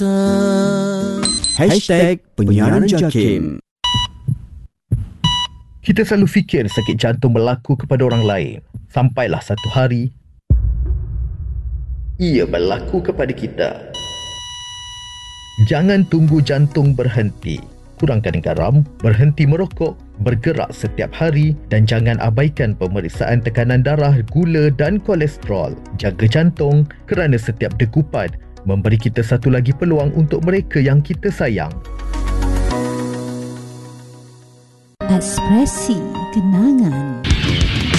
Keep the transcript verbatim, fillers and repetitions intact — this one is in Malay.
Hashtag Penyiaran Jakim. Kita selalu fikir sakit jantung berlaku kepada orang lain. Sampailah satu hari, ia berlaku kepada kita. Jangan tunggu jantung berhenti. Kurangkan garam, berhenti merokok, bergerak setiap hari dan jangan abaikan pemeriksaan tekanan darah, gula dan kolesterol. Jaga jantung kerana setiap degupan memberi kita satu lagi peluang untuk mereka yang kita sayang. Ekspresi Kenangan.